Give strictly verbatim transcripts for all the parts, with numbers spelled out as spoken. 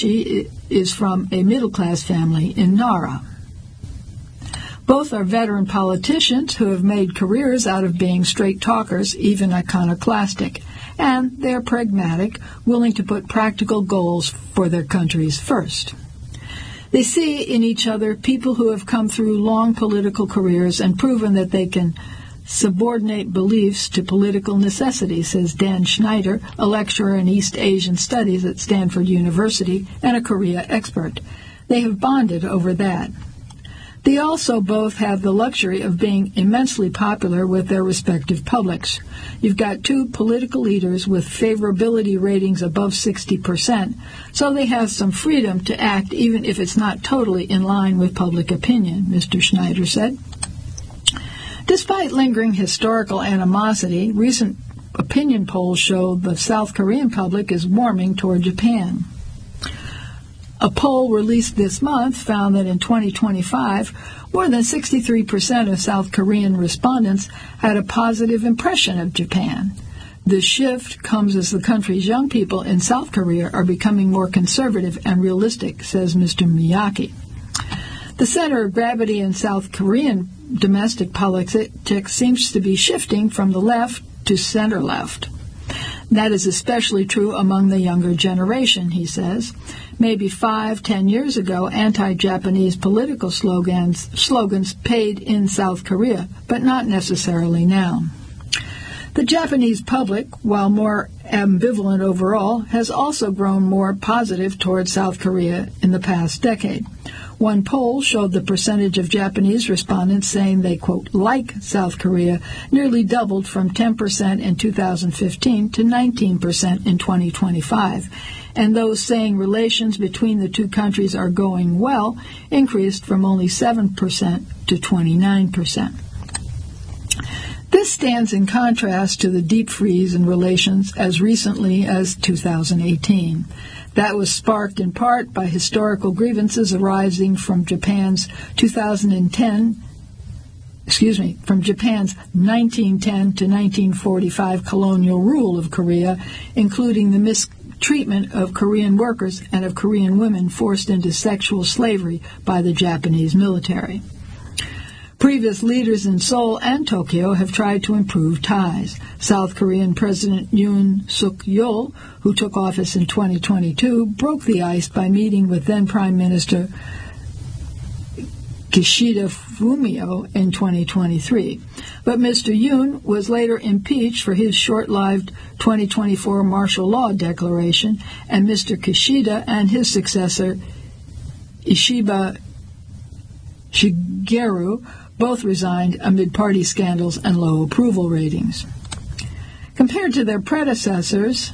Takaishi is from a middle-class family in Nara. Both are veteran politicians who have made careers out of being straight talkers, even iconoclastic, and they are pragmatic, willing to put practical goals for their countries first. They see in each other people who have come through long political careers and proven that they can subordinate beliefs to political necessity, says Dan Schneider, a lecturer in East Asian Studies at Stanford University and a Korea expert. They have bonded over that. They also both have the luxury of being immensely popular with their respective publics. You've got two political leaders with favorability ratings above sixty percent, so they have some freedom to act even if it's not totally in line with public opinion, Mister Schneider said. Despite lingering historical animosity, recent opinion polls show the South Korean public is warming toward Japan. A poll released this month found that in twenty twenty-five, more than sixty-three percent of South Korean respondents had a positive impression of Japan. This shift comes as the country's young people in South Korea are becoming more conservative and realistic, says Mister Miyake. The center of gravity in South Korean domestic politics seems to be shifting from the left to center-left. That is especially true among the younger generation, he says. Maybe five, ten years ago, anti-Japanese political slogans, slogans paid in South Korea, but not necessarily now. The Japanese public, while more ambivalent overall, has also grown more positive towards South Korea in the past decade. One poll showed the percentage of Japanese respondents saying they, quote, like South Korea nearly doubled from ten percent in two thousand fifteen to nineteen percent in twenty twenty-five. And those saying relations between the two countries are going well increased from only seven percent to twenty-nine percent. This stands in contrast to the deep freeze in relations as recently as two thousand eighteen. That was sparked in part by historical grievances arising from Japan's two thousand ten, excuse me, from Japan's nineteen ten to nineteen forty-five colonial rule of Korea, including the mistreatment of Korean workers and of Korean women forced into sexual slavery by the Japanese military. Previous leaders in Seoul and Tokyo have tried to improve ties. South Korean President Yoon Suk-yeol, who took office in twenty twenty-two, broke the ice by meeting with then Prime Minister Kishida Fumio in twenty twenty-three. But Mister Yoon was later impeached for his short-lived twenty twenty-four martial law declaration, and Mister Kishida and his successor, Ishiba Shigeru, both resigned amid party scandals and low approval ratings. Compared to their predecessors,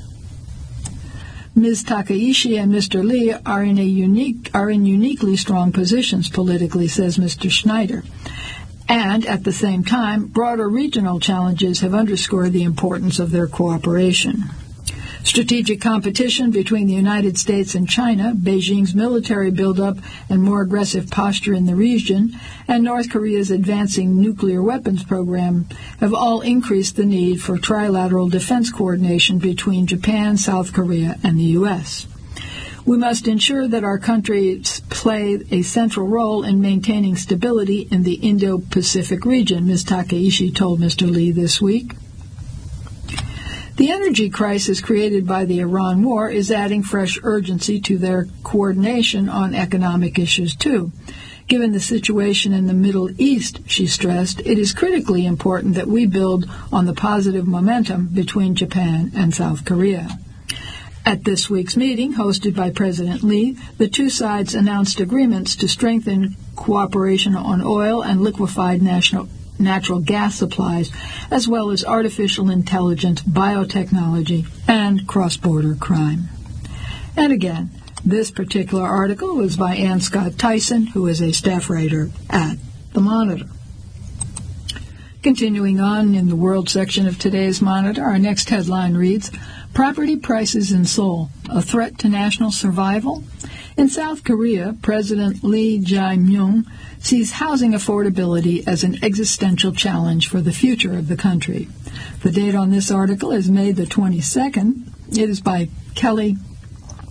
Miz Takaishi and Mister Lee are in a unique are in uniquely strong positions politically, says Mister Schneider. And at the same time, broader regional challenges have underscored the importance of their cooperation. Strategic competition between the United States and China, Beijing's military buildup and more aggressive posture in the region, and North Korea's advancing nuclear weapons program have all increased the need for trilateral defense coordination between Japan, South Korea, and the U S. We must ensure that our countries play a central role in maintaining stability in the Indo-Pacific region, Miz Takaishi told Mister Lee this week. The energy crisis created by the Iran war is adding fresh urgency to their coordination on economic issues, too. Given the situation in the Middle East, she stressed, it is critically important that we build on the positive momentum between Japan and South Korea. At this week's meeting, hosted by President Lee, the two sides announced agreements to strengthen cooperation on oil and liquefied national natural gas supplies, as well as artificial intelligence, biotechnology, and cross-border crime. And again, this particular article was by Ann Scott Tyson, who is a staff writer at The Monitor. Continuing on in the world section of today's Monitor, our next headline reads, Property Prices in Seoul, a Threat to National Survival? In South Korea, President Lee Jae-myung sees housing affordability as an existential challenge for the future of the country. The date on this article is May the twenty-second. It is by Kelly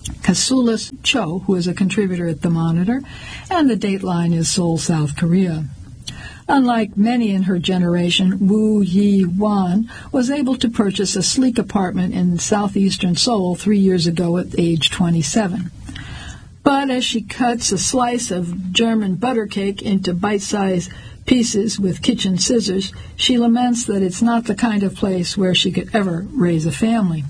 Kasulas Cho, who is a contributor at The Monitor, and the dateline is Seoul, South Korea. Unlike many in her generation, Woo Yi-wan was able to purchase a sleek apartment in southeastern Seoul three years ago at age twenty-seven. But as she cuts a slice of German butter cake into bite-sized pieces with kitchen scissors, she laments that it's not the kind of place where she could ever raise a family.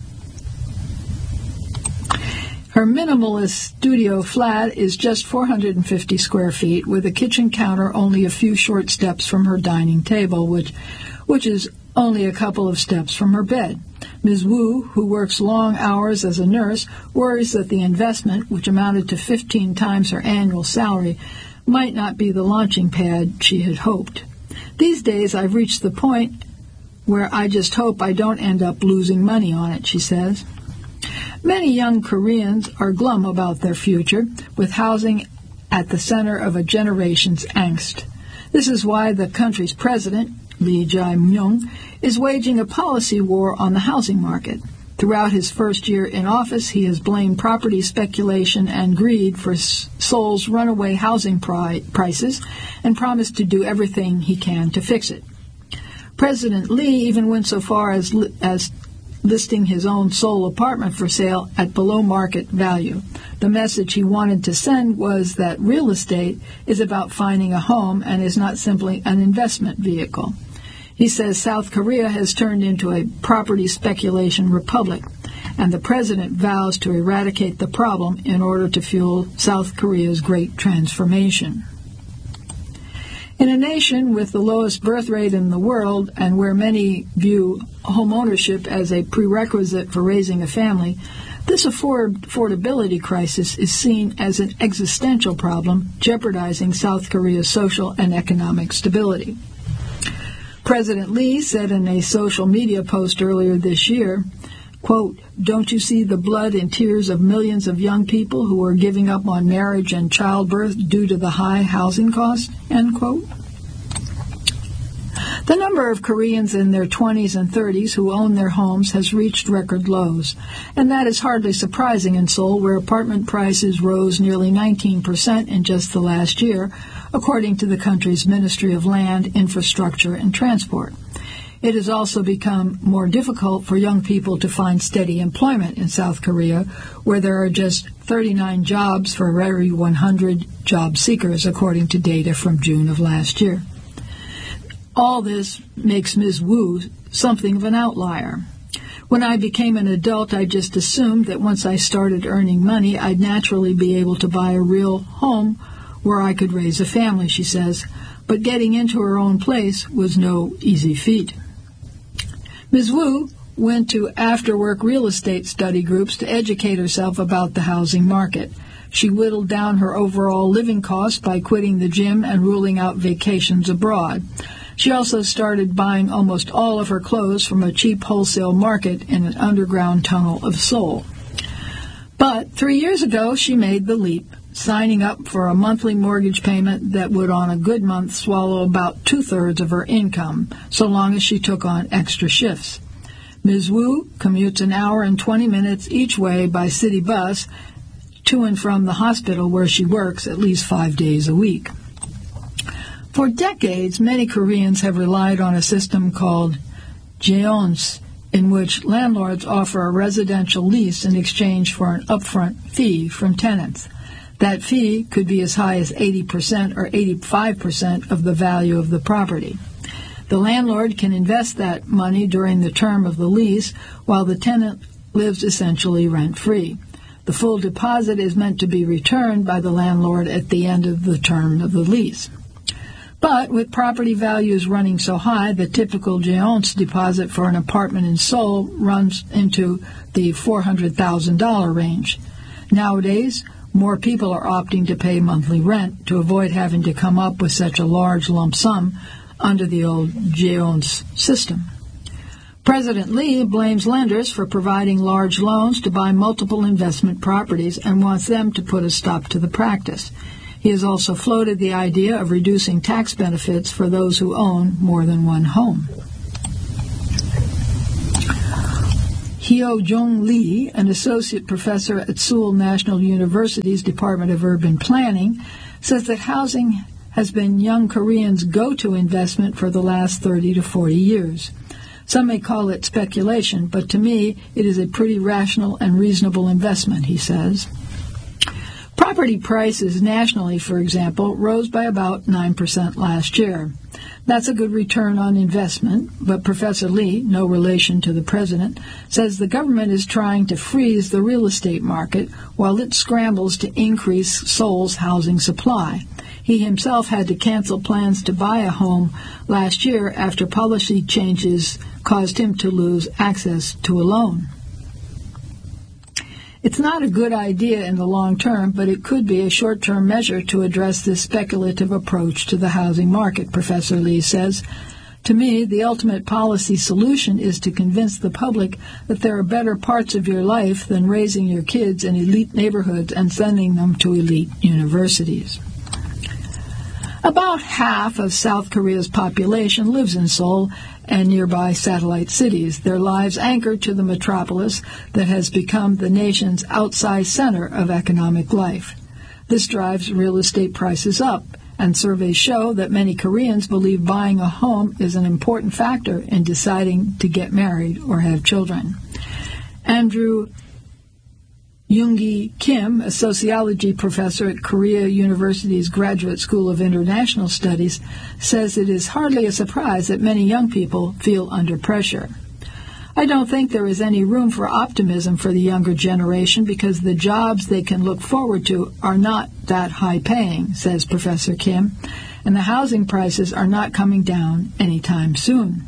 Her minimalist studio flat is just four hundred fifty square feet, with a kitchen counter only a few short steps from her dining table, which, which is only a couple of steps from her bed. Miz Wu, who works long hours as a nurse, worries that the investment, which amounted to fifteen times her annual salary, might not be the launching pad she had hoped. These days I've reached the point where I just hope I don't end up losing money on it, she says. Many young Koreans are glum about their future, with housing at the center of a generation's angst. This is why the country's president, Lee Jae-myung, is waging a policy war on the housing market. Throughout his first year in office, he has blamed property speculation and greed for Seoul's runaway housing pri- prices and promised to do everything he can to fix it. President Lee even went so far as, li- as listing his own Seoul apartment for sale at below market value. The message he wanted to send was that real estate is about finding a home and is not simply an investment vehicle. He says South Korea has turned into a property speculation republic, and the president vows to eradicate the problem in order to fuel South Korea's great transformation. In a nation with the lowest birth rate in the world, and where many view home ownership as a prerequisite for raising a family, this afford- affordability crisis is seen as an existential problem, jeopardizing South Korea's social and economic stability. President Lee said in a social media post earlier this year, quote, "Don't you see the blood and tears of millions of young people who are giving up on marriage and childbirth due to the high housing costs?" End quote. The number of Koreans in their twenties and thirties who own their homes has reached record lows, and that is hardly surprising in Seoul, where apartment prices rose nearly nineteen percent in just the last year, according to the country's Ministry of Land, Infrastructure, and Transport. It has also become more difficult for young people to find steady employment in South Korea, where there are just thirty-nine jobs for every one hundred job seekers, according to data from June of last year. All this makes Miz Wu something of an outlier. When I became an adult, I just assumed that once I started earning money, I'd naturally be able to buy a real home where I could raise a family, she says. But getting into her own place was no easy feat. Miz Wu went to after-work real estate study groups to educate herself about the housing market. She whittled down her overall living costs by quitting the gym and ruling out vacations abroad. She also started buying almost all of her clothes from a cheap wholesale market in an underground tunnel of Seoul. But three years ago, she made the leap, signing up for a monthly mortgage payment that would on a good month swallow about two-thirds of her income, so long as she took on extra shifts. Miz Wu commutes an hour and twenty minutes each way by city bus to and from the hospital where she works at least five days a week. For decades, many Koreans have relied on a system called jeons, in which landlords offer a residential lease in exchange for an upfront fee from tenants. That fee could be as high as eighty percent or eighty-five percent of the value of the property. The landlord can invest that money during the term of the lease, while the tenant lives essentially rent-free. The full deposit is meant to be returned by the landlord at the end of the term of the lease. But with property values running so high, the typical jeons deposit for an apartment in Seoul runs into the four hundred thousand dollars range. Nowadays, more people are opting to pay monthly rent to avoid having to come up with such a large lump sum under the old jeons system. President Lee blames lenders for providing large loans to buy multiple investment properties and wants them to put a stop to the practice. He has also floated the idea of reducing tax benefits for those who own more than one home. Hyo-jung Lee, an associate professor at Seoul National University's Department of Urban Planning, says that housing has been young Koreans' go-to investment for the last thirty to forty years. Some may call it speculation, but to me it is a pretty rational and reasonable investment, he says. Property prices nationally, for example, rose by about nine percent last year. That's a good return on investment, but Professor Lee, no relation to the president, says the government is trying to freeze the real estate market while it scrambles to increase Seoul's housing supply. He himself had to cancel plans to buy a home last year after policy changes caused him to lose access to a loan. It's not a good idea in the long term, but it could be a short-term measure to address this speculative approach to the housing market, Professor Lee says. To me, the ultimate policy solution is to convince the public that there are better parts of your life than raising your kids in elite neighborhoods and sending them to elite universities. About half of South Korea's population lives in Seoul and nearby satellite cities, their lives anchored to the metropolis that has become the nation's outsized center of economic life. This drives real estate prices up, and surveys show that many Koreans believe buying a home is an important factor in deciding to get married or have children. Andrew Yoongi Kim, a sociology professor at Korea University's Graduate School of International Studies, says it is hardly a surprise that many young people feel under pressure. I don't think there is any room for optimism for the younger generation because the jobs they can look forward to are not that high-paying, says Professor Kim, and the housing prices are not coming down anytime soon.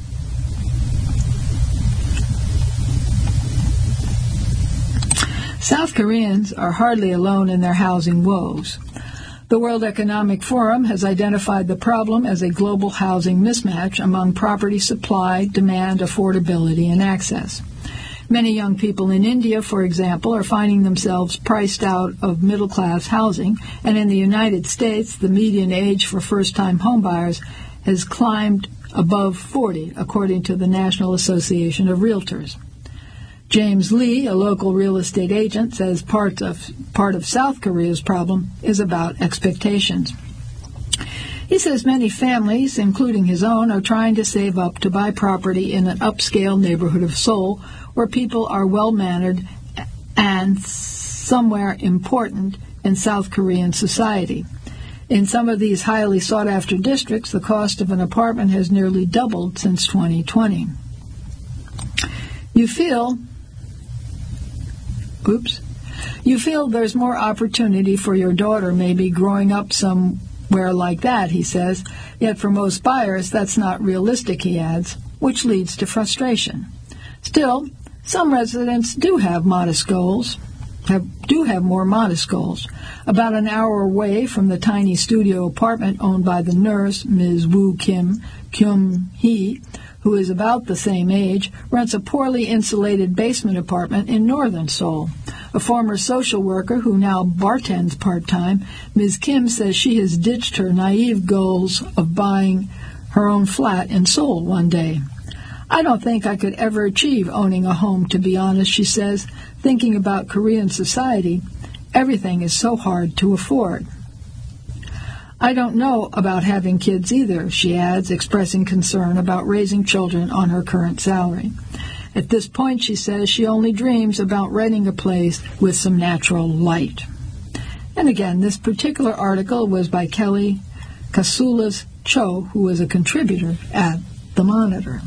South Koreans are hardly alone in their housing woes. The World Economic Forum has identified the problem as a global housing mismatch among property supply, demand, affordability, and access. Many young people in India, for example, are finding themselves priced out of middle-class housing, and in the United States, the median age for first-time homebuyers has climbed above forty, according to the National Association of Realtors. James Lee, a local real estate agent, says part of part of South Korea's problem is about expectations. He says many families, including his own, are trying to save up to buy property in an upscale neighborhood of Seoul where people are well-mannered and somewhere important in South Korean society. In some of these highly sought-after districts, the cost of an apartment has nearly doubled since twenty twenty. You feel... Oops. You feel there's more opportunity for your daughter maybe growing up somewhere like that, he says. Yet for most buyers, that's not realistic, he adds, which leads to frustration. Still, some residents do have modest goals, have, do have more modest goals. About an hour away from the tiny studio apartment owned by the nurse, Miz Woo Kim Kyung-hee, who is about the same age, rents a poorly insulated basement apartment in northern Seoul. A former social worker who now bartends part-time, Miz Kim says she has ditched her naive goals of buying her own flat in Seoul one day. I don't think I could ever achieve owning a home, to be honest, she says. Thinking about Korean society, everything is so hard to afford. I don't know about having kids either, she adds, expressing concern about raising children on her current salary. At this point, she says, she only dreams about renting a place with some natural light. And again, this particular article was by Kelly Kasulas Cho, who is a contributor at The Monitor.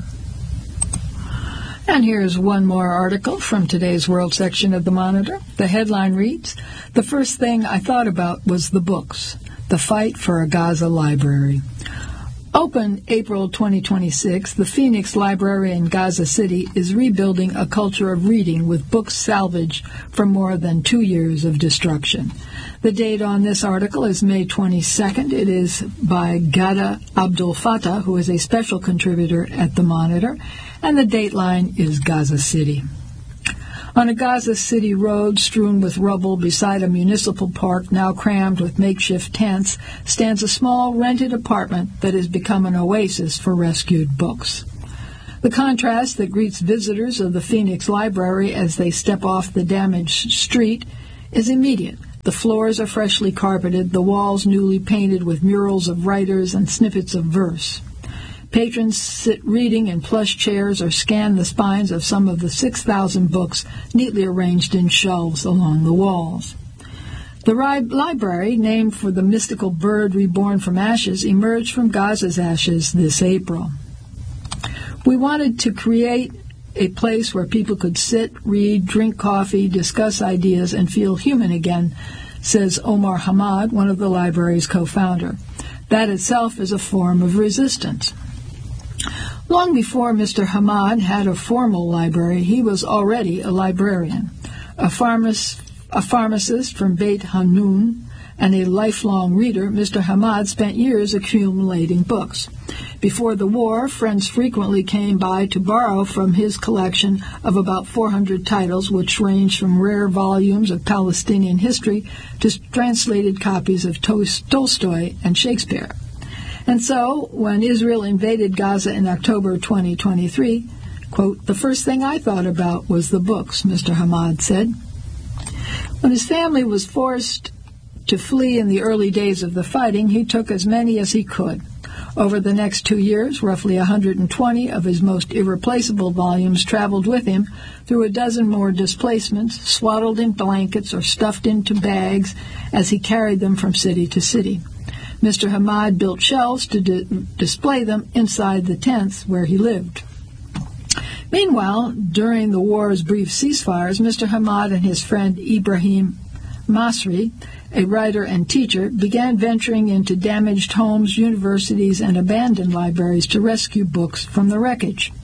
And here's one more article from today's World section of The Monitor. The headline reads, "The first thing I thought about was the books. The fight for a Gaza library." Open April twenty twenty-six, the Phoenix Library in Gaza City is rebuilding a culture of reading with books salvaged from more than two years of destruction. The date on this article is May twenty-second. It is by Ghada Abdul Fattah, who is a special contributor at The Monitor, and the dateline is Gaza City. On a Gaza City road strewn with rubble beside a municipal park now crammed with makeshift tents stands a small rented apartment that has become an oasis for rescued books. The contrast that greets visitors of the Phoenix Library as they step off the damaged street is immediate. The floors are freshly carpeted, the walls newly painted with murals of writers and snippets of verse. Patrons sit reading in plush chairs or scan the spines of some of the six thousand books neatly arranged in shelves along the walls. The library, named for the mystical bird reborn from ashes, emerged from Gaza's ashes this April. We wanted to create a place where people could sit, read, drink coffee, discuss ideas, and feel human again, says Omar Hamad, one of the library's co-founder. That itself is a form of resistance. Long before Mister Hamad had a formal library, he was already a librarian, a, pharmac- a pharmacist from Beit Hanun, and a lifelong reader. Mister Hamad spent years accumulating books. Before the war, friends frequently came by to borrow from his collection of about four hundred titles, which ranged from rare volumes of Palestinian history to translated copies of Tolstoy and Shakespeare. And so, when Israel invaded Gaza in October twenty twenty-three, quote, "The first thing I thought about was the books," Mister Hamad said. When his family was forced to flee in the early days of the fighting, he took as many as he could. Over the next two years, roughly one hundred twenty of his most irreplaceable volumes traveled with him through a dozen more displacements, swaddled in blankets or stuffed into bags as he carried them from city to city. Mister Hamad built shelves to di- display them inside the tents where he lived. Meanwhile, during the war's brief ceasefires, Mister Hamad and his friend Ibrahim Masri, a writer and teacher, began venturing into damaged homes, universities, and abandoned libraries to rescue books from the wreckage.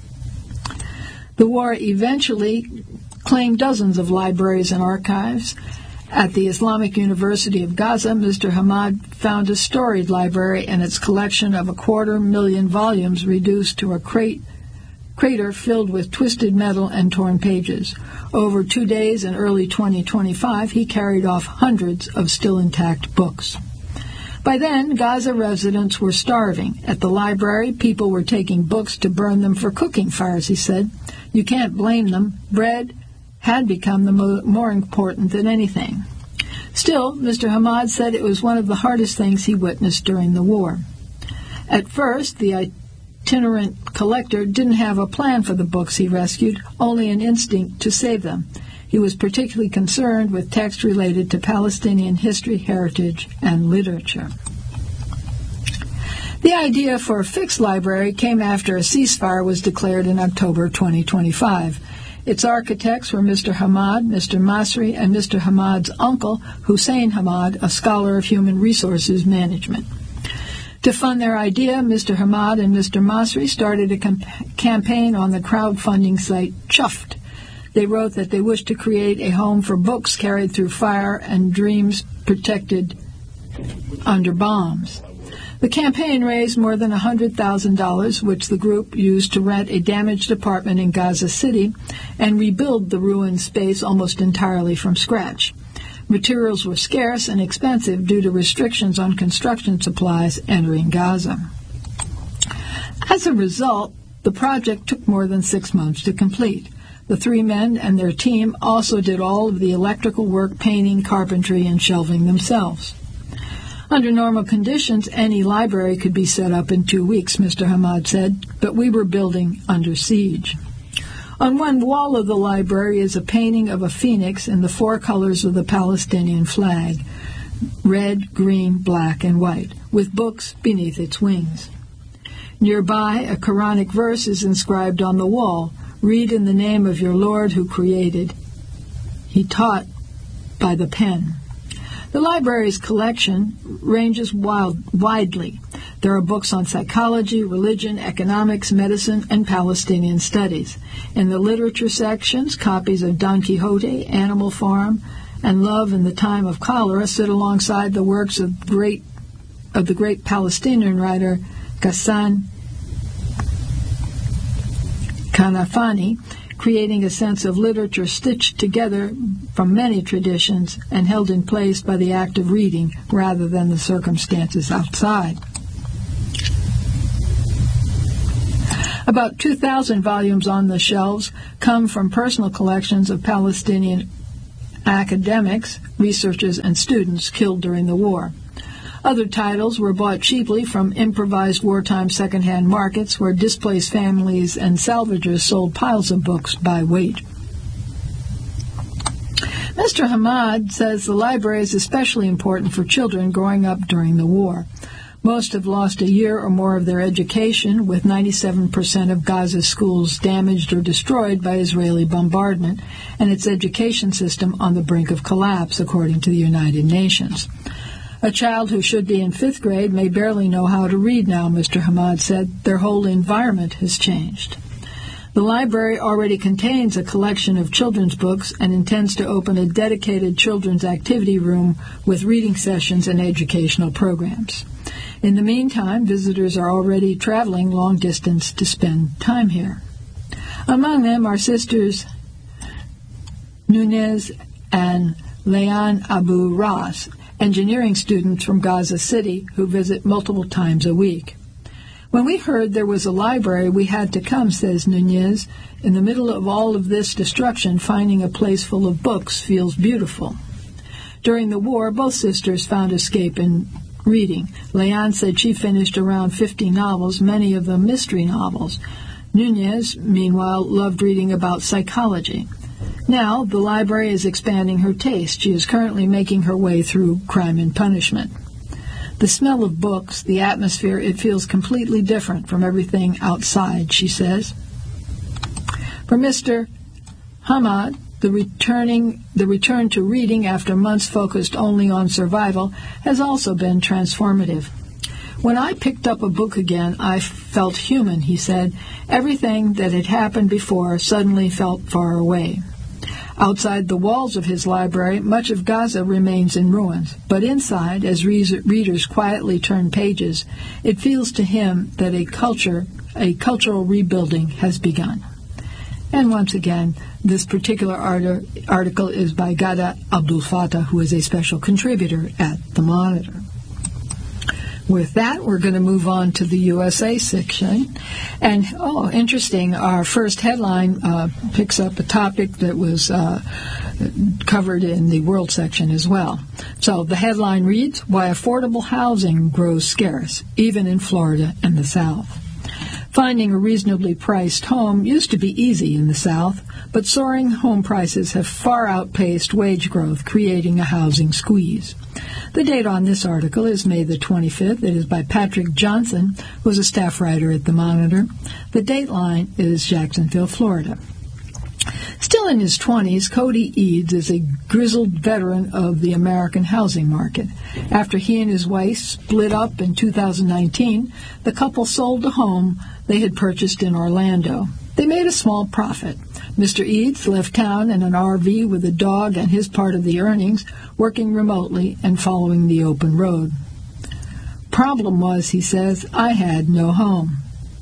The war eventually claimed dozens of libraries and archives. At the Islamic University of Gaza, Mister Hamad found a storied library and its collection of a quarter million volumes reduced to a crate crater filled with twisted metal and torn pages. Over two days in early twenty twenty-five, he carried off hundreds of still intact books. By then, Gaza residents were starving. At the library, people were taking books to burn them for cooking fires, he said. You can't blame them. Bread had become the mo- more important than anything. Still, Mister Hamad said it was one of the hardest things he witnessed during the war. At first, the itinerant collector didn't have a plan for the books he rescued, only an instinct to save them. He was particularly concerned with texts related to Palestinian history, heritage, and literature. The idea for a fixed library came after a ceasefire was declared in October twenty twenty-five. Its architects were Mister Hamad, Mister Masri, and Mister Hamad's uncle, Hussein Hamad, a scholar of human resources management. To fund their idea, Mister Hamad and Mister Masri started a comp- campaign on the crowdfunding site Chuffed. They wrote that they wished to create a home for books carried through fire and dreams protected under bombs. The campaign raised more than one hundred thousand dollars, which the group used to rent a damaged apartment in Gaza City and rebuild the ruined space almost entirely from scratch. Materials were scarce and expensive due to restrictions on construction supplies entering Gaza. As a result, the project took more than six months to complete. The three men and their team also did all of the electrical work, painting, carpentry, and shelving themselves. Under normal conditions, any library could be set up in two weeks, Mister Hamad said, but we were building under siege. On one wall of the library is a painting of a phoenix in the four colors of the Palestinian flag, red, green, black, and white, with books beneath its wings. Nearby, a Quranic verse is inscribed on the wall, "Read in the name of your Lord who created." He taught by the pen. The library's collection ranges wild, widely. There are books on psychology, religion, economics, medicine, and Palestinian studies. In the literature sections, copies of Don Quixote, Animal Farm, and Love in the Time of Cholera sit alongside the works of great of the great Palestinian writer Ghassan Kanafani, creating a sense of literature stitched together from many traditions and held in place by the act of reading rather than the circumstances outside. About two thousand volumes on the shelves come from personal collections of Palestinian academics, researchers, and students killed during the war. Other titles were bought cheaply from improvised wartime secondhand markets where displaced families and salvagers sold piles of books by weight. Mister Hamad says the library is especially important for children growing up during the war. Most have lost a year or more of their education, with ninety-seven percent of Gaza's schools damaged or destroyed by Israeli bombardment, and its education system on the brink of collapse, according to the United Nations. A child who should be in fifth grade may barely know how to read now, Mister Hamad said. Their whole environment has changed. The library already contains a collection of children's books and intends to open a dedicated children's activity room with reading sessions and educational programs. In the meantime, visitors are already traveling long distance to spend time here. Among them are sisters Nunez and Leon Abu Ras, engineering students from Gaza City who visit multiple times a week. When we heard there was a library, we had to come, says Nunez. In the middle of all of this destruction, finding a place full of books feels beautiful. During the war, both sisters found escape in reading. Leon said she finished around fifty novels, many of them mystery novels. Nunez, meanwhile, loved reading about psychology. Now, the library is expanding her taste. She is currently making her way through Crime and Punishment. The smell of books, the atmosphere, it feels completely different from everything outside, she says. For Mister Hamad, the returning the return to reading after months focused only on survival has also been transformative. When I picked up a book again, I felt human, he said. Everything that had happened before suddenly felt far away. Outside the walls of his library, much of Gaza remains in ruins, but inside, as re- readers quietly turn pages, it feels to him that a culture, a cultural rebuilding has begun. And once again, this particular art- article is by Ghada Abdul Fattah, who is a special contributor at The Monitor. With that, we're going to move on to the U S A section. And, oh, interesting, our first headline uh, picks up a topic that was uh, covered in the World section as well. So the headline reads, Why Affordable Housing Grows Scarce, Even in Florida and the South. Finding a reasonably priced home used to be easy in the South, but soaring home prices have far outpaced wage growth, creating a housing squeeze. The date on this article is May the twenty-fifth. It is by Patrick Johnson, who is a staff writer at The Monitor. The dateline is Jacksonville, Florida. Still in his twenties, Cody Eads is a grizzled veteran of the American housing market. After he and his wife split up in two thousand nineteen, the couple sold a home they had purchased in Orlando. They made a small profit. Mister Eads left town in an R V with a dog and his part of the earnings, working remotely and following the open road. Problem was, he says, I had no home.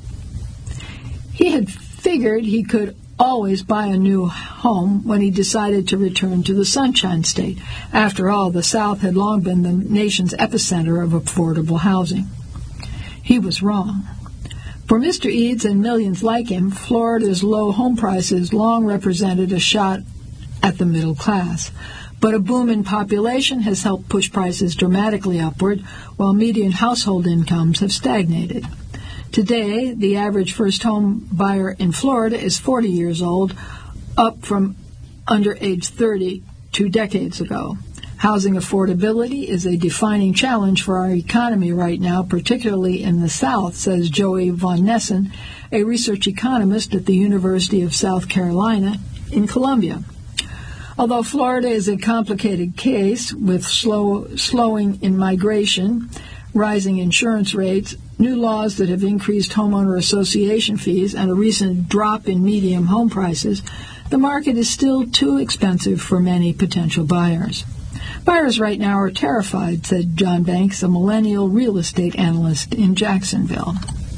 He had figured he could always buy a new home when he decided to return to the Sunshine State. After all, the South had long been the nation's epicenter of affordable housing. He was wrong. For Mister Eads and millions like him, Florida's low home prices long represented a shot at the middle class. But a boom in population has helped push prices dramatically upward, while median household incomes have stagnated. Today, the average first home buyer in Florida is forty years old, up from under age thirty two decades ago. Housing affordability is a defining challenge for our economy right now, particularly in the South, says Joey Von Nessen, a research economist at the University of South Carolina in Columbia. Although Florida is a complicated case with slow, slowing in migration, rising insurance rates, new laws that have increased homeowner association fees, and a recent drop in median home prices, the market is still too expensive for many potential buyers. Buyers right now are terrified, said John Banks, a millennial real estate analyst in Jacksonville.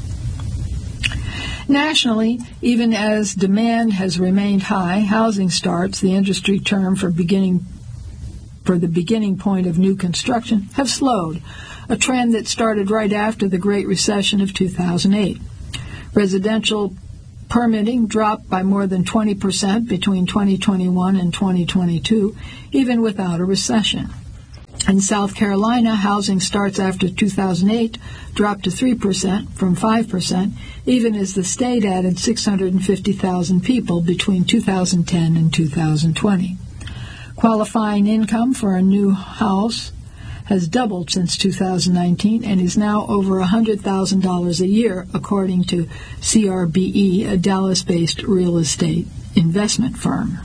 Nationally, even as demand has remained high, housing starts, the industry term for beginning for the beginning point of new construction, have slowed, a trend that started right after the Great Recession of two thousand eight. Residential permitting dropped by more than twenty percent between twenty twenty-one and twenty twenty-two, even without a recession. In South Carolina, housing starts after two thousand eight dropped to three percent from five percent, even as the state added six hundred fifty thousand people between two thousand ten and two thousand twenty. Qualifying income for a new house has doubled since two thousand nineteen and is now over one hundred thousand dollars a year, according to C R B E, a Dallas-based real estate investment firm.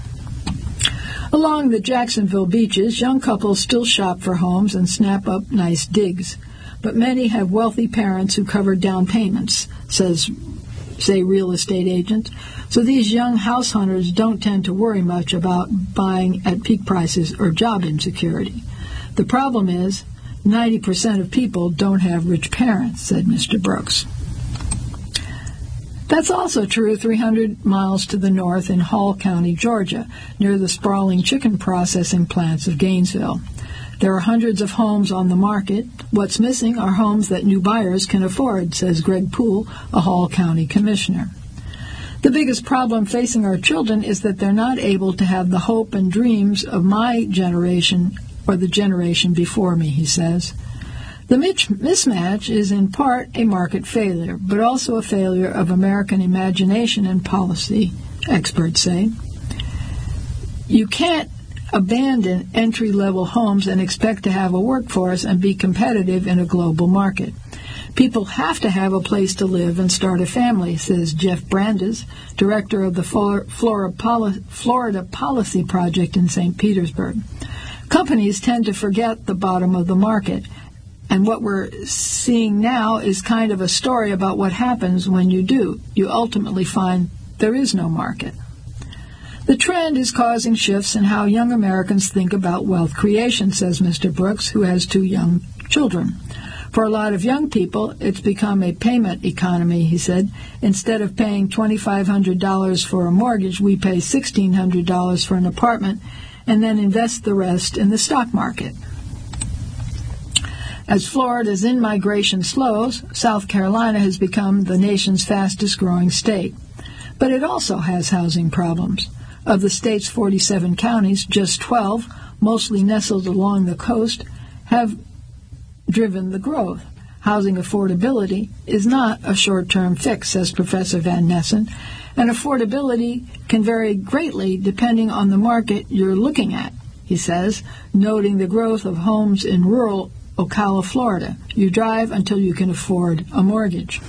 Along the Jacksonville beaches, young couples still shop for homes and snap up nice digs, but many have wealthy parents who cover down payments, says say real estate agents. So these young house hunters don't tend to worry much about buying at peak prices or job insecurity. The problem is ninety percent of people don't have rich parents, said Mister Brooks. That's also true three hundred miles to the north in Hall County, Georgia, near the sprawling chicken processing plants of Gainesville. There are hundreds of homes on the market. What's missing are homes that new buyers can afford, says Greg Poole, a Hall County commissioner. The biggest problem facing our children is that they're not able to have the hope and dreams of my generation or the generation before me, he says. The mismatch is in part a market failure, but also a failure of American imagination and policy, experts say. You can't abandon entry-level homes and expect to have a workforce and be competitive in a global market. People have to have a place to live and start a family, says Jeff Brandes, director of the Florida Policy Project in Saint Petersburg. Companies tend to forget the bottom of the market, and what we're seeing now is kind of a story about what happens when you do. You ultimately find there is no market. The trend is causing shifts in how young Americans think about wealth creation, says Mister Brooks, who has two young children. For a lot of young people, it's become a payment economy, he said. Instead of paying twenty-five hundred dollars for a mortgage, we pay sixteen hundred dollars for an apartment and then invest the rest in the stock market. As Florida's in-migration slows, South Carolina has become the nation's fastest-growing state. But it also has housing problems. Of the state's forty-seven counties, just twelve, mostly nestled along the coast, have driven the growth. Housing affordability is not a short-term fix, says Professor Van Nessen, and affordability can vary greatly depending on the market you're looking at, he says, noting the growth of homes in rural Ocala, Florida. You drive until you can afford a mortgage.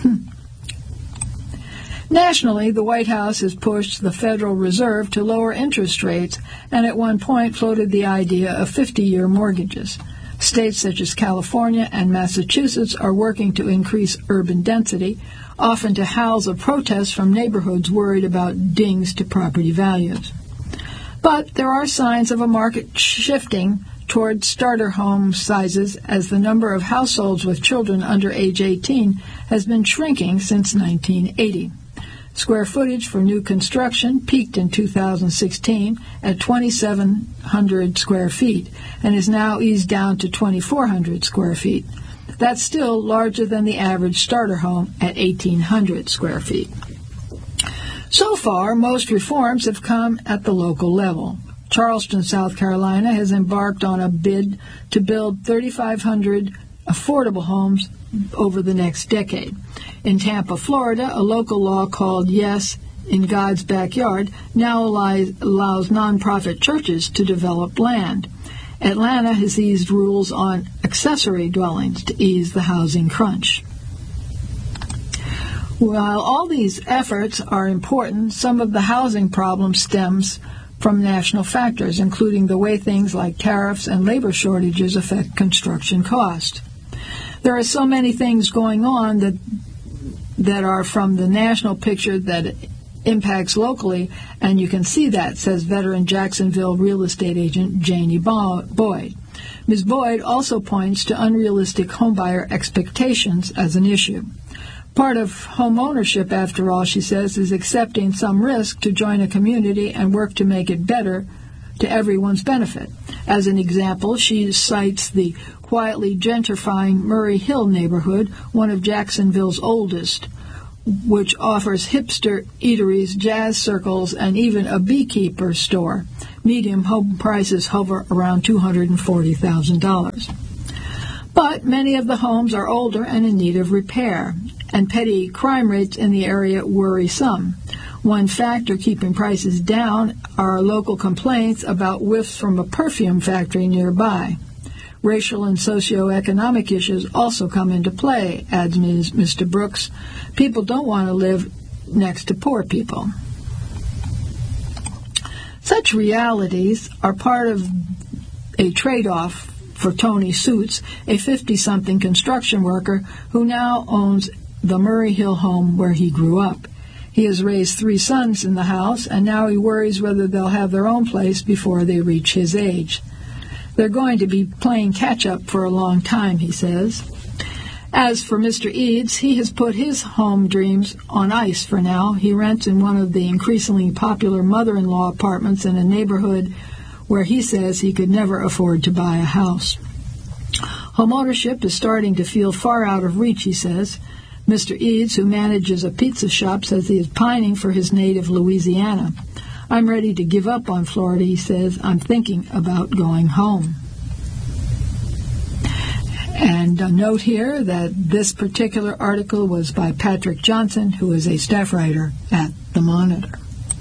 Nationally, the White House has pushed the Federal Reserve to lower interest rates and at one point floated the idea of fifty-year mortgages. States such as California and Massachusetts are working to increase urban density, often to house a protest from neighborhoods worried about dings to property values. But there are signs of a market shifting toward starter home sizes as the number of households with children under age eighteen has been shrinking since nineteen eighty. Square footage for new construction peaked in two thousand sixteen at twenty-seven hundred square feet and is now eased down to twenty-four hundred square feet. That's still larger than the average starter home at eighteen hundred square feet. So far, most reforms have come at the local level. Charleston, South Carolina, has embarked on a bid to build thirty-five hundred affordable homes over the next decade. In Tampa, Florida, a local law called Yes in God's Backyard now allows, allows nonprofit churches to develop land. Atlanta has eased rules on accessory dwellings to ease the housing crunch. While all these efforts are important, some of the housing problem stems from national factors, including the way things like tariffs and labor shortages affect construction cost. There are so many things going on that that are from the national picture that impacts locally, and you can see that, says veteran Jacksonville real estate agent Janie Boyd. Miz Boyd also points to unrealistic homebuyer expectations as an issue. Part of home ownership, after all, she says, is accepting some risk to join a community and work to make it better to everyone's benefit. As an example, she cites the quietly gentrifying Murray Hill neighborhood, one of Jacksonville's oldest, which offers hipster eateries, jazz circles, and even a beekeeper store. Median home prices hover around two hundred forty thousand dollars. But many of the homes are older and in need of repair, and petty crime rates in the area worry some. One factor keeping prices down are local complaints about whiffs from a perfume factory nearby. Racial and socioeconomic issues also come into play, adds Mister Brooks. People don't want to live next to poor people. Such realities are part of a trade-off for Tony Suits, a fifty-something construction worker who now owns the Murray Hill home where he grew up. He has raised three sons in the house, and now he worries whether they'll have their own place before they reach his age. They're going to be playing catch-up for a long time, he says. As for Mister Eads, he has put his home dreams on ice for now. He rents in one of the increasingly popular mother-in-law apartments in a neighborhood where he says he could never afford to buy a house. Homeownership is starting to feel far out of reach, he says. Mister Eads, who manages a pizza shop, says he is pining for his native Louisiana. I'm ready to give up on Florida, he says. I'm thinking about going home. And a note here that this particular article was by Patrick Johnson, who is a staff writer at The Monitor.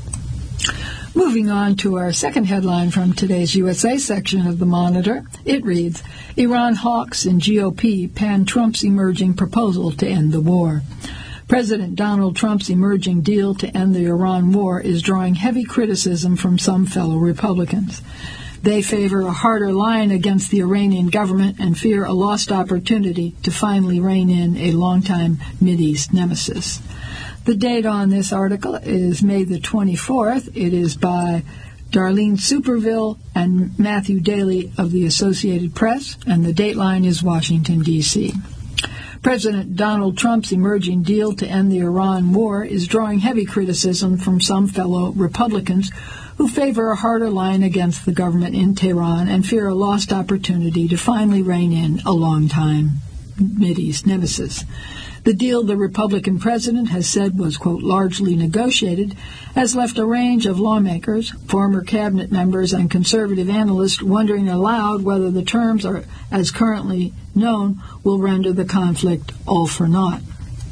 Moving on to our second headline from today's U S A section of The Monitor, it reads, Iran hawks in G O P pan Trump's emerging proposal to end the war. President Donald Trump's emerging deal to end the Iran war is drawing heavy criticism from some fellow Republicans. They favor a harder line against the Iranian government and fear a lost opportunity to finally rein in a longtime Mideast nemesis. The date on this article is May the twenty-fourth. It is by Darlene Superville and Matthew Daly of the Associated Press, and the dateline is Washington, D C President Donald Trump's emerging deal to end the Iran war is drawing heavy criticism from some fellow Republicans who favor a harder line against the government in Tehran and fear a lost opportunity to finally rein in a long-time Mideast nemesis. The deal the Republican president has said was, quote, largely negotiated, has left a range of lawmakers, former cabinet members, and conservative analysts wondering aloud whether the terms are, as currently known, will render the conflict all for naught.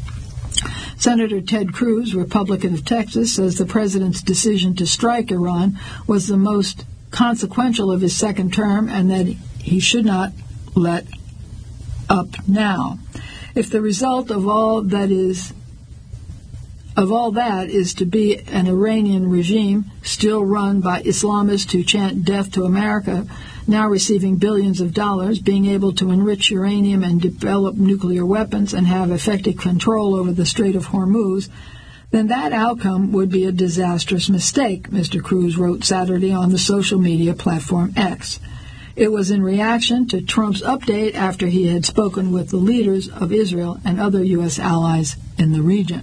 Senator Ted Cruz, Republican of Texas, says the president's decision to strike Iran was the most consequential of his second term and that he should not let up now. If the result of all that is of all that is to be an Iranian regime still run by Islamists who chant death to America, now receiving billions of dollars, being able to enrich uranium and develop nuclear weapons and have effective control over the Strait of Hormuz, then that outcome would be a disastrous mistake, Mister Cruz wrote Saturday on the social media platform X. It was in reaction to Trump's update after he had spoken with the leaders of Israel and other U S allies in the region.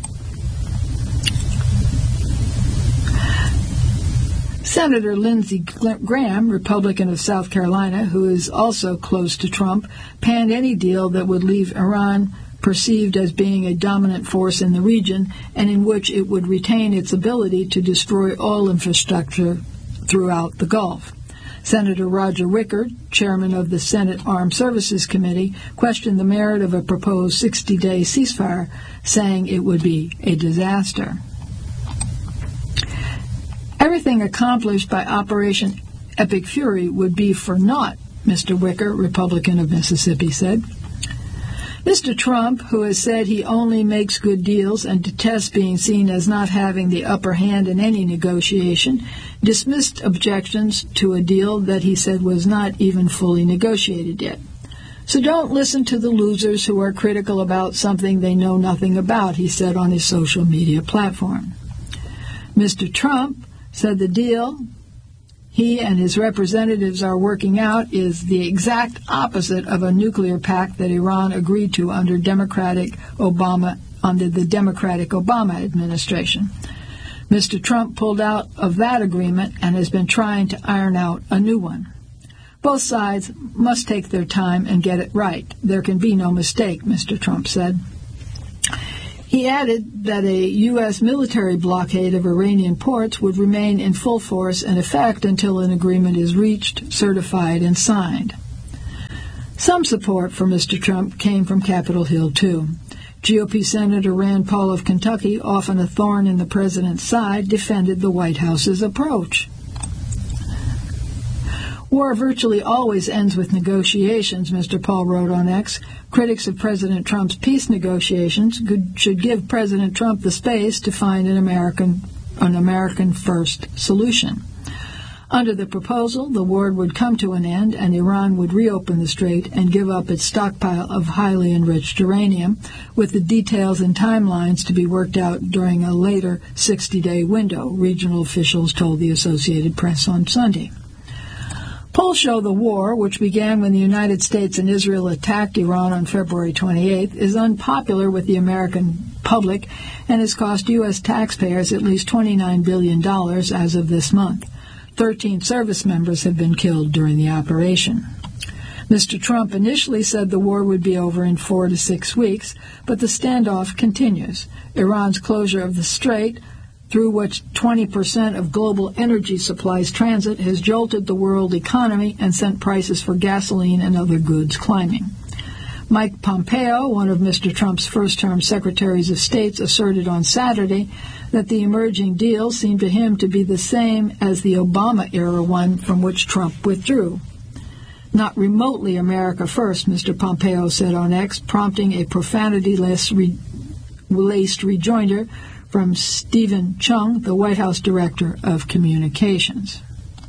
Senator Lindsey Graham, Republican of South Carolina, who is also close to Trump, panned any deal that would leave Iran perceived as being a dominant force in the region and in which it would retain its ability to destroy oil infrastructure throughout the Gulf. Senator Roger Wicker, chairman of the Senate Armed Services Committee, questioned the merit of a proposed sixty-day ceasefire, saying it would be a disaster. Everything accomplished by Operation Epic Fury would be for naught, Mister Wicker, Republican of Mississippi, said. Mister Trump, who has said he only makes good deals and detests being seen as not having the upper hand in any negotiation, dismissed objections to a deal that he said was not even fully negotiated yet. So don't listen to the losers who are critical about something they know nothing about, he said on his social media platform. Mister Trump said the deal he and his representatives are working out is the exact opposite of a nuclear pact that Iran agreed to under Democratic Obama under the Democratic Obama administration. Mister Trump pulled out of that agreement and has been trying to iron out a new one. Both sides must take their time and get it right. There can be no mistake, Mister Trump said. He added that a U S military blockade of Iranian ports would remain in full force and effect until an agreement is reached, certified, and signed. Some support for Mister Trump came from Capitol Hill, too. G O P Senator Rand Paul of Kentucky, often a thorn in the president's side, defended the White House's approach. War virtually always ends with negotiations, Mister Paul wrote on X. Critics of President Trump's peace negotiations should give President Trump the space to find an American, an American-first solution. Under the proposal, the war would come to an end and Iran would reopen the strait and give up its stockpile of highly enriched uranium, with the details and timelines to be worked out during a later sixty-day window, regional officials told the Associated Press on Sunday. Polls show the war, which began when the United States and Israel attacked Iran on February twenty-eighth, is unpopular with the American public and has cost U S taxpayers at least twenty-nine billion dollars as of this month. Thirteen service members have been killed during the operation. Mister Trump initially said the war would be over in four to six weeks, but the standoff continues. Iran's closure of the strait, through which twenty percent of global energy supplies transit, has jolted the world economy and sent prices for gasoline and other goods climbing. Mike Pompeo, one of Mister Trump's first-term secretaries of state, asserted on Saturday that the emerging deal seemed to him to be the same as the Obama-era one from which Trump withdrew. Not remotely America first, Mister Pompeo said on X, prompting a profanity-laced re- rejoinder from Stephen Chung, the White House Director of Communications.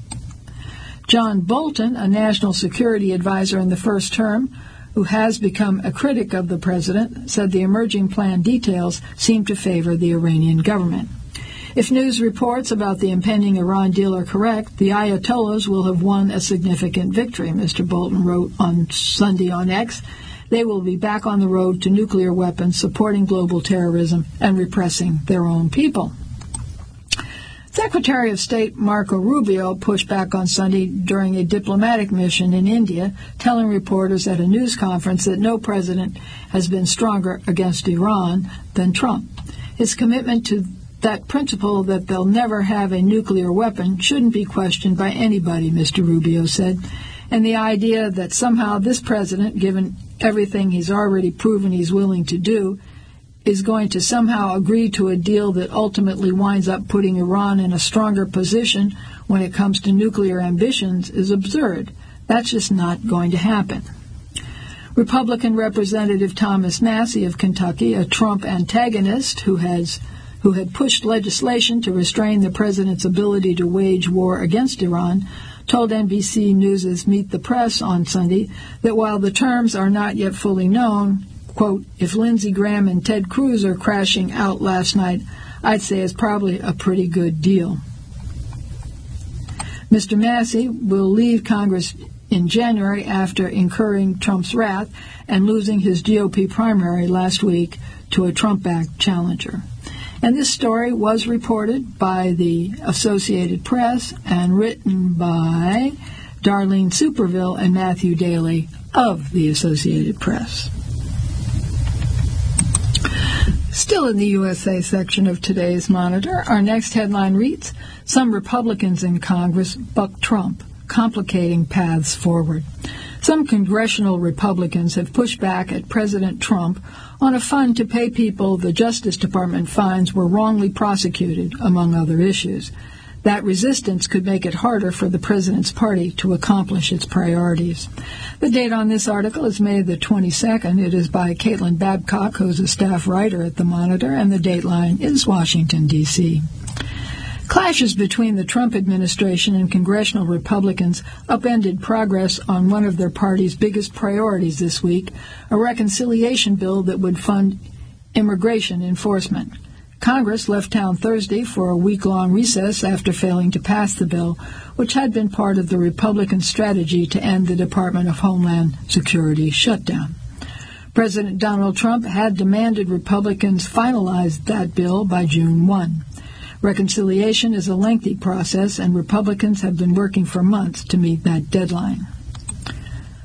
John Bolton, a national security advisor in the first term, who has become a critic of the president, said the emerging plan details seem to favor the Iranian government. If news reports about the impending Iran deal are correct, the Ayatollahs will have won a significant victory, Mister Bolton wrote on Sunday on X. They will be back on the road to nuclear weapons, supporting global terrorism, and repressing their own people. Secretary of State Marco Rubio pushed back on Sunday during a diplomatic mission in India, telling reporters at a news conference that no president has been stronger against Iran than Trump. His commitment to that principle that they'll never have a nuclear weapon shouldn't be questioned by anybody, Mister Rubio said, and the idea that somehow this president, given everything he's already proven he's willing to do, is going to somehow agree to a deal that ultimately winds up putting Iran in a stronger position when it comes to nuclear ambitions is absurd. That's just not going to happen. Republican Representative Thomas Massie of Kentucky, a Trump antagonist who has who had pushed legislation to restrain the president's ability to wage war against Iran, told N B C News' Meet the Press on Sunday that while the terms are not yet fully known, quote, if Lindsey Graham and Ted Cruz are crashing out last night, I'd say it's probably a pretty good deal. Mister Massie will leave Congress in January after incurring Trump's wrath and losing his G O P primary last week to a Trump-backed challenger. And this story was reported by the Associated Press and written by Darlene Superville and Matthew Daly of the Associated Press. Still in the U S A section of today's Monitor, our next headline reads, Some Republicans in Congress buck Trump, complicating paths forward. Some congressional Republicans have pushed back at President Trump on a fund to pay people the Justice Department finds were wrongly prosecuted, among other issues. That resistance could make it harder for the president's party to accomplish its priorities. The date on this article is May the twenty-second. It is by Caitlin Babcock, who's a staff writer at the Monitor, and the dateline is Washington, D C Clashes between the Trump administration and congressional Republicans upended progress on one of their party's biggest priorities this week, a reconciliation bill that would fund immigration enforcement. Congress left town Thursday for a week-long recess after failing to pass the bill, which had been part of the Republican strategy to end the Department of Homeland Security shutdown. President Donald Trump had demanded Republicans finalize that bill by June first. Reconciliation is a lengthy process, and Republicans have been working for months to meet that deadline.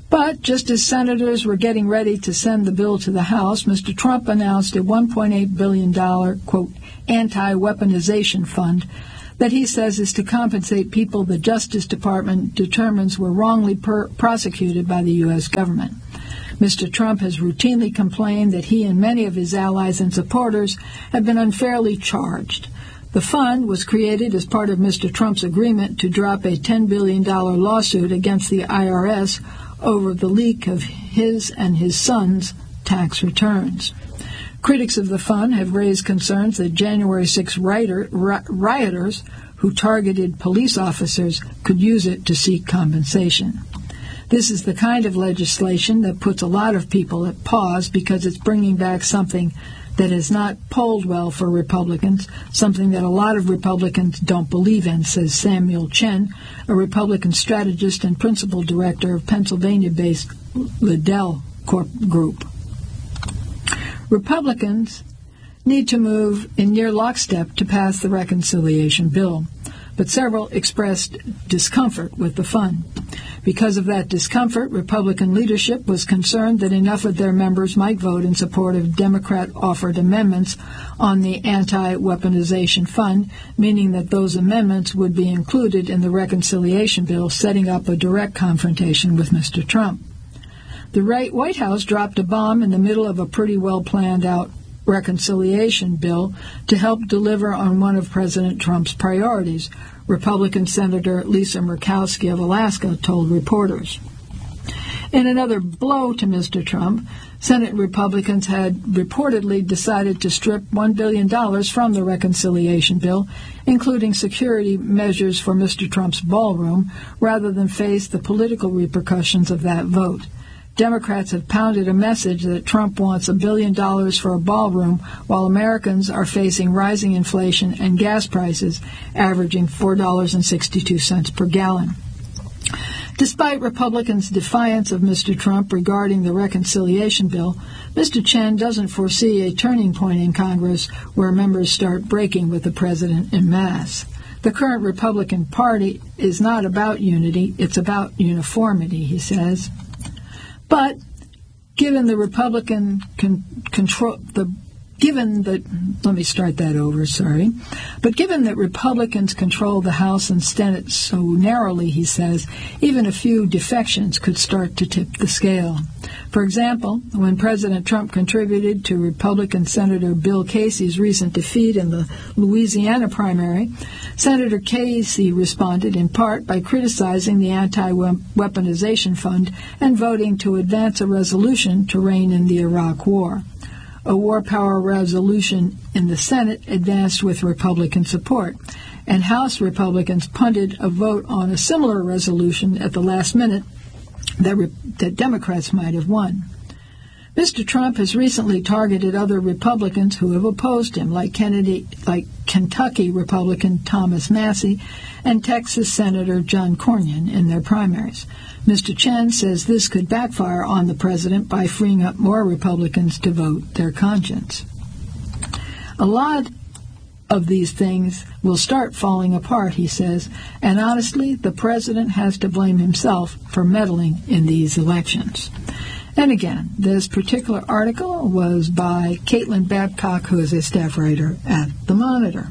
But just as senators were getting ready to send the bill to the House, Mister Trump announced a one point eight billion dollars, quote, anti-weaponization fund that he says is to compensate people the Justice Department determines were wrongly per- prosecuted by the U S government. Mister Trump has routinely complained that he and many of his allies and supporters have been unfairly charged. The fund was created as part of Mister Trump's agreement to drop a ten billion dollars lawsuit against the I R S over the leak of his and his son's tax returns. Critics of the fund have raised concerns that January sixth rioter, ri- rioters who targeted police officers could use it to seek compensation. This is the kind of legislation that puts a lot of people at pause because it's bringing back something that has not polled well for Republicans, something that a lot of Republicans don't believe in, says Samuel Chen, a Republican strategist and principal director of Pennsylvania-based Liddell Corp Group. Republicans need to move in near lockstep to pass the reconciliation bill, but several expressed discomfort with the fund. Because of that discomfort, Republican leadership was concerned that enough of their members might vote in support of Democrat-offered amendments on the anti-weaponization fund, meaning that those amendments would be included in the reconciliation bill, setting up a direct confrontation with Mister Trump. The White House dropped a bomb in the middle of a pretty well-planned-out reconciliation bill to help deliver on one of President Trump's priorities, Republican Senator Lisa Murkowski of Alaska told reporters. In another blow to Mister Trump, Senate Republicans had reportedly decided to strip one billion dollars from the reconciliation bill, including security measures for Mister Trump's ballroom, rather than face the political repercussions of that vote. Democrats have pounded a message that Trump wants a billion dollars for a ballroom while Americans are facing rising inflation and gas prices averaging four dollars and sixty-two cents per gallon. Despite Republicans' defiance of Mister Trump regarding the reconciliation bill, Mister Chen doesn't foresee a turning point in Congress where members start breaking with the president en masse. The current Republican Party is not about unity, it's about uniformity, he says. But given the Republican con- control, the given that let me start that over, sorry. But given that Republicans control the House and Senate so narrowly, he says, even a few defections could start to tip the scale. For example, when President Trump contributed to Republican Senator Bill Casey's recent defeat in the Louisiana primary, Senator Casey responded in part by criticizing the anti-weaponization fund and voting to advance a resolution to rein in the Iraq War. A war power resolution in the Senate advanced with Republican support, and House Republicans punted a vote on a similar resolution at the last minute that, re- that Democrats might have won. Mister Trump has recently targeted other Republicans who have opposed him, like Kennedy, like Kentucky Republican Thomas Massie and Texas Senator John Cornyn in their primaries. Mister Chen says this could backfire on the president by freeing up more Republicans to vote their conscience. A lot of these things will start falling apart, he says, and honestly, the president has to blame himself for meddling in these elections. And again, this particular article was by Caitlin Babcock, who is a staff writer at The Monitor.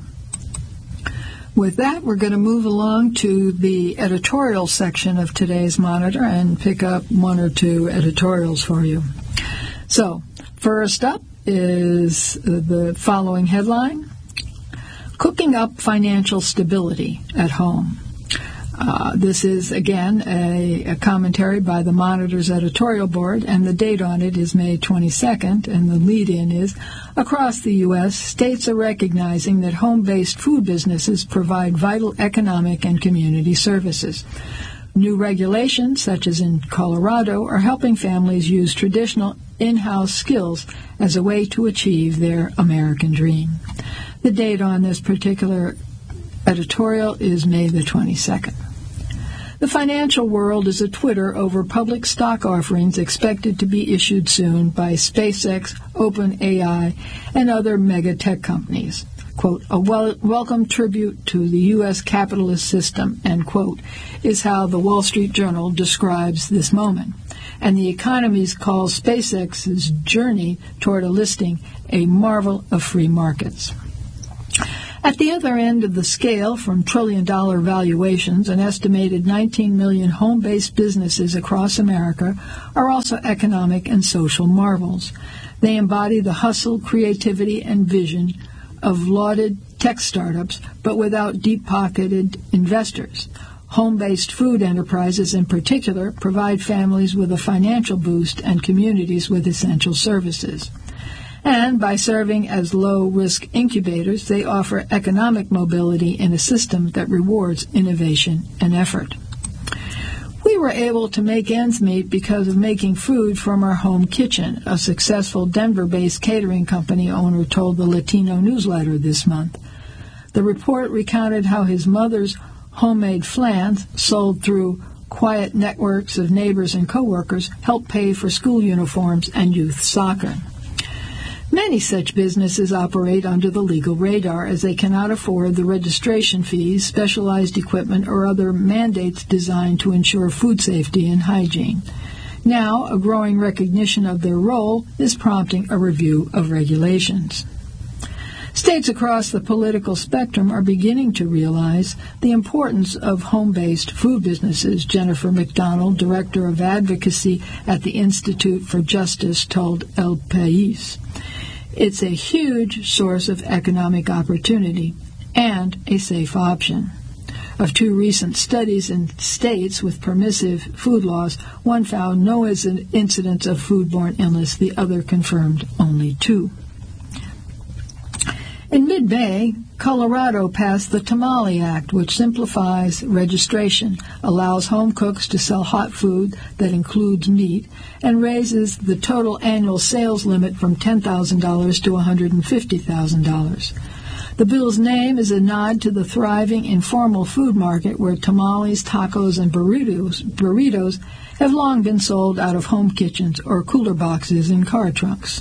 With that, we're going to move along to the editorial section of today's Monitor and pick up one or two editorials for you. So, first up is the following headline: Cooking Up Financial Stability at Home. Uh, this is, again, a, a commentary by the Monitor's editorial board, and the date on it is May twenty-second, and the lead-in is, across the U S, states are recognizing that home-based food businesses provide vital economic and community services. New regulations, such as in Colorado, are helping families use traditional in-house skills as a way to achieve their American dream. The date on this particular editorial is May the twenty-second. The financial world is a Twitter over public stock offerings expected to be issued soon by SpaceX, OpenAI, and other mega tech companies. quote, a wel- welcome tribute to the U S capitalist system, end quote, is how the Wall Street Journal describes this moment. And the Economist calls SpaceX's journey toward a listing a marvel of free markets. At the other end of the scale, from trillion-dollar valuations, an estimated nineteen million home-based businesses across America are also economic and social marvels. They embody the hustle, creativity, and vision of lauded tech startups, but without deep-pocketed investors. Home-based food enterprises, in particular, provide families with a financial boost and communities with essential services. And by serving as low-risk incubators, they offer economic mobility in a system that rewards innovation and effort. We were able to make ends meet because of making food from our home kitchen, a successful Denver-based catering company owner told the Latino newsletter this month. The report recounted how his mother's homemade flans, sold through quiet networks of neighbors and coworkers, helped pay for school uniforms and youth soccer. Many such businesses operate under the legal radar as they cannot afford the registration fees, specialized equipment, or other mandates designed to ensure food safety and hygiene. Now, a growing recognition of their role is prompting a review of regulations. States across the political spectrum are beginning to realize the importance of home-based food businesses, Jennifer McDonald, Director of Advocacy at the Institute for Justice, told El País. It's a huge source of economic opportunity and a safe option. Of two recent studies in states with permissive food laws, one found no incidents of foodborne illness, the other confirmed only two. In mid-May, Colorado passed the Tamale Act, which simplifies registration, allows home cooks to sell hot food that includes meat, and raises the total annual sales limit from ten thousand dollars to one hundred fifty thousand dollars. The bill's name is a nod to the thriving informal food market where tamales, tacos, and burritos, burritos have long been sold out of home kitchens or cooler boxes in car trunks.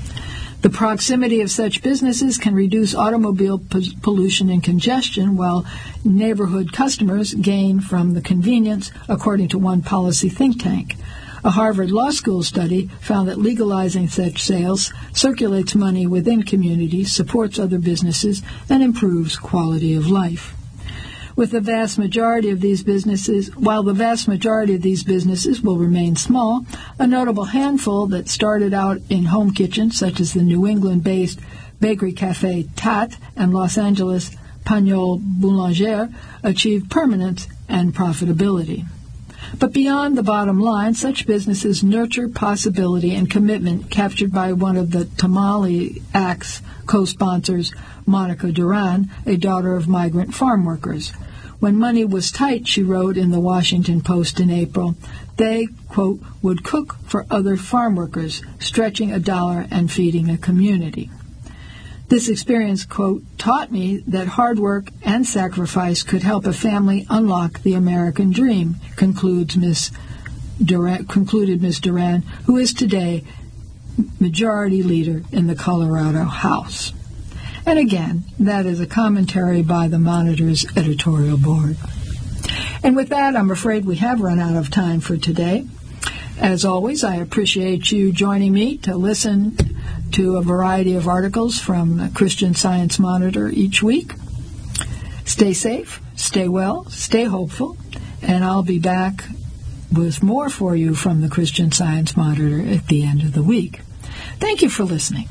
The proximity of such businesses can reduce automobile p- pollution and congestion, while neighborhood customers gain from the convenience, according to one policy think tank. A Harvard Law School study found that legalizing such sales circulates money within communities, supports other businesses, and improves quality of life. With the vast majority of these businesses, while the vast majority of these businesses will remain small, a notable handful that started out in home kitchens, such as the New England-based bakery cafe Tat and Los Angeles Pagnol Boulanger, achieved permanence and profitability. But beyond the bottom line, such businesses nurture possibility and commitment captured by one of the Tamale Act's co-sponsors, Monica Duran, a daughter of migrant farm workers. When money was tight, she wrote in the Washington Post in April, they, quote, would cook for other farm workers, stretching a dollar and feeding a community. This experience, quote, taught me that hard work and sacrifice could help a family unlock the American dream, concludes Miss Duran, concluded Miss Duran, who is today majority leader in the Colorado House. And again, that is a commentary by the Monitor's editorial board. And with that, I'm afraid we have run out of time for today. As always, I appreciate you joining me to listen to a variety of articles from the Christian Science Monitor each week. Stay safe, stay well, stay hopeful, and I'll be back with more for you from the Christian Science Monitor at the end of the week. Thank you for listening.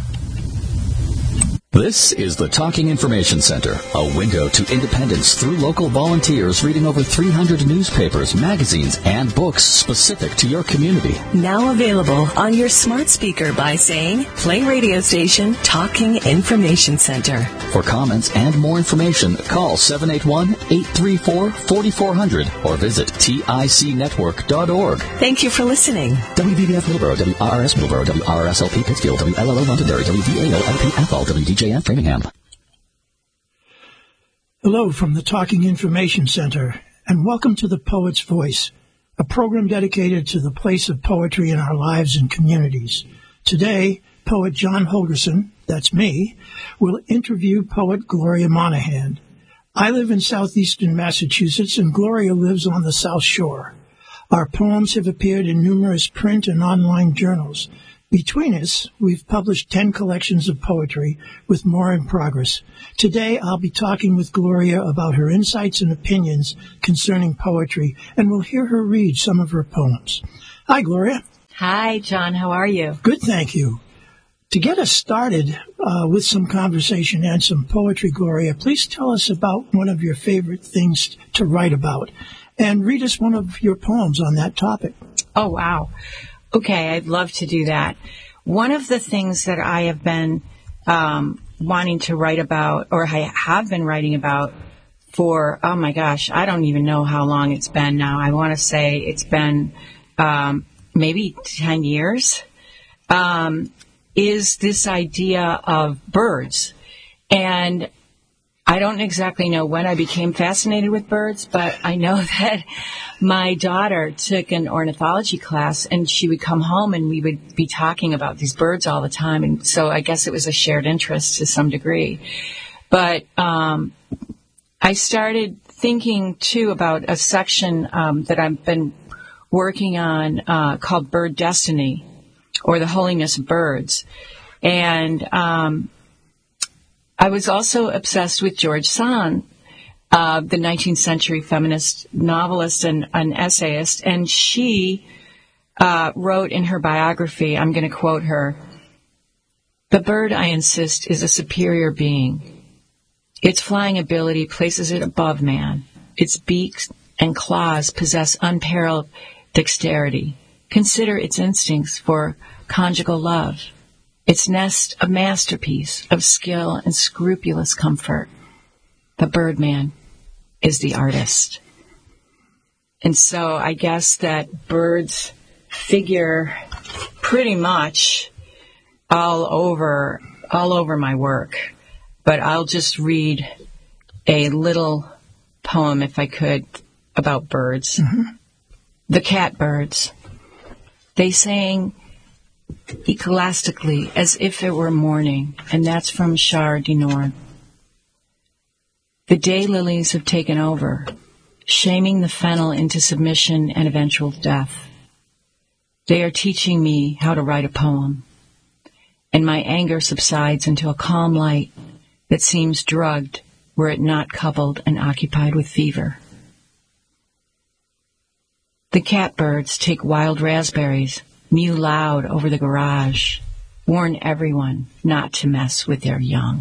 This is the Talking Information Center, a window to independence through local volunteers reading over three hundred newspapers, magazines, and books specific to your community. Now available on your smart speaker by saying, play radio station Talking Information Center. For comments and more information, call seven eight one, eight three four, four four zero zero or visit tic network dot org. Thank you for listening. W B B F Millboro, W R R S Millboro, W R R S L P Pittsfield, W L L O Londonderry, W V A O L P Ethel, W D J F Framingham. Hello from the Talking Information Center, and welcome to The Poet's Voice, a program dedicated to the place of poetry in our lives and communities. Today, poet John Holgerson, that's me, will interview poet Gloria Monahan. I live in southeastern Massachusetts, and Gloria lives on the South Shore. Our poems have appeared in numerous print and online journals. Between us, we've published ten collections of poetry, with more in progress. Today, I'll be talking with Gloria about her insights and opinions concerning poetry, and we'll hear her read some of her poems. Hi, Gloria. Hi, John. How are you? Good, thank you. To get us started uh, with some conversation and some poetry, Gloria, please tell us about one of your favorite things to write about, and read us one of your poems on that topic. Oh, wow. Okay, I'd love to do that. One of the things that I have been um, wanting to write about, or I have been writing about for, oh my gosh, I don't even know how long it's been now. I want to say it's been um, maybe ten years, um, is this idea of birds. And I don't exactly know when I became fascinated with birds, but I know that my daughter took an ornithology class, and she would come home and we would be talking about these birds all the time. And so I guess it was a shared interest to some degree. But um, I started thinking, too, about a section um, that I've been working on uh, called Bird Destiny, or the Holiness of Birds. And um I was also obsessed with George Sand, uh, the nineteenth century feminist novelist and an essayist, and she uh, wrote in her biography, I'm going to quote her, "The bird, I insist, is a superior being. Its flying ability places it above man. Its beaks and claws possess unparalleled dexterity. Consider its instincts for conjugal love. Its nest a masterpiece of skill and scrupulous comfort. The birdman is the artist." And so I guess that birds figure pretty much all over, all over my work. But I'll just read a little poem, if I could, about birds. Mm-hmm. The catbirds. They sang echolastically as if it were morning, and that's from Char de Norn. The daylilies have taken over, shaming the fennel into submission and eventual death. They are teaching me how to write a poem, and my anger subsides into a calm light that seems drugged were it not coupled and occupied with fever. The catbirds take wild raspberries, mew loud over the garage, warn everyone not to mess with their young.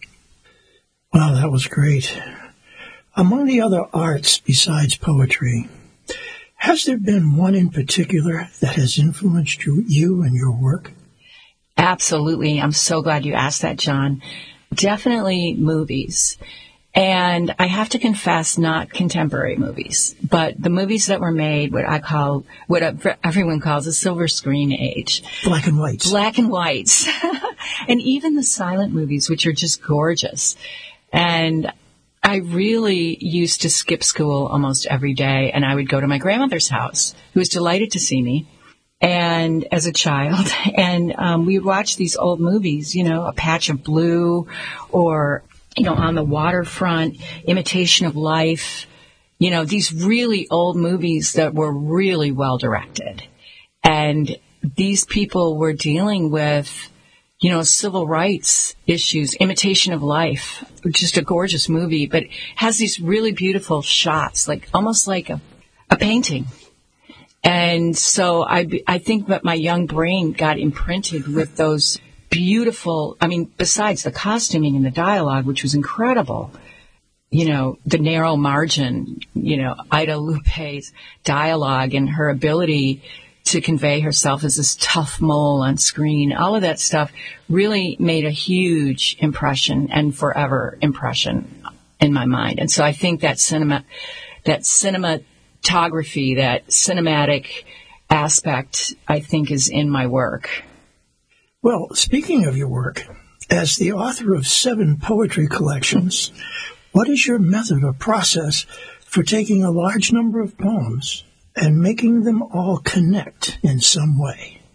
Wow, that was great. Among the other arts besides poetry, has there been one in particular that has influenced you, you and your work? Absolutely. I'm so glad you asked that, John. Definitely movies. And I have to confess, not contemporary movies, but the movies that were made, what I call, what everyone calls a silver screen age. Black and whites. Black and whites. And even the silent movies, which are just gorgeous. And I really used to skip school almost every day, and I would go to my grandmother's house, who was delighted to see me, and as a child. And um, we would watch these old movies, you know, A Patch of Blue, or you know, On the Waterfront, Imitation of Life, you know, these really old movies that were really well directed. And these people were dealing with, you know, civil rights issues. Imitation of Life, just a gorgeous movie, but has these really beautiful shots, like almost like a, a painting. And so I, I think that my young brain got imprinted with those beautiful, I mean, besides the costuming and the dialogue, which was incredible, you know, the narrow margin, you know, Ida Lupe's dialogue and her ability to convey herself as this tough mole on screen, all of that stuff really made a huge impression and forever impression in my mind. And so I think that cinema, that cinematography, that cinematic aspect, I think is in my work. Well, speaking of your work, as the author of seven poetry collections, what is your method or process for taking a large number of poems and making them all connect in some way?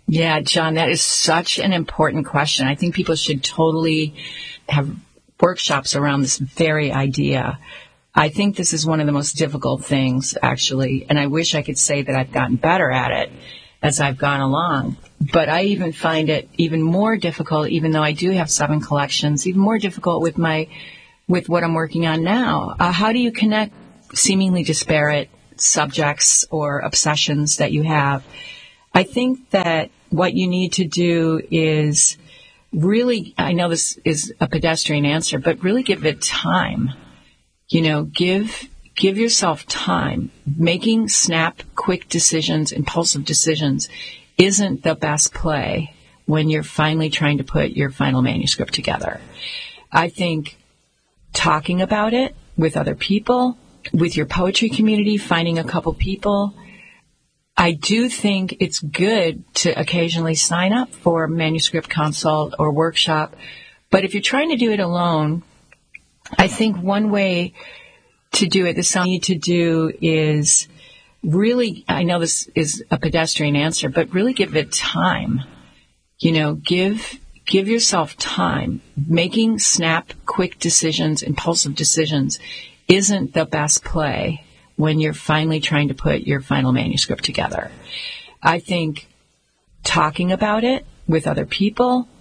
Yeah, John, that is such an important question. I think people should totally have workshops around this very idea. I think this is one of the most difficult things, actually, and I wish I could say that I've gotten better at it as I've gone along. But I even find it even more difficult, even though I do have seven collections, even more difficult with my with what I'm working on now. Uh, how do you connect seemingly disparate subjects or obsessions that you have? I think that what you need to do is really, I know this is a pedestrian answer, but really give it time. You know, give give yourself time. Making snap, quick decisions, impulsive decisions isn't the best play when you're finally trying to put your final manuscript together. I think talking about it with other people, with your poetry community, finding a couple people. I do think it's good to occasionally sign up for manuscript consult or workshop, but if you're trying to do it alone, I think one way to do it, the something you need to do is really, I know this is a pedestrian answer, but really give it time. You know, give give yourself time. Making snap, quick decisions, impulsive decisions isn't the best play when you're finally trying to put your final manuscript together. I think talking about it with other people,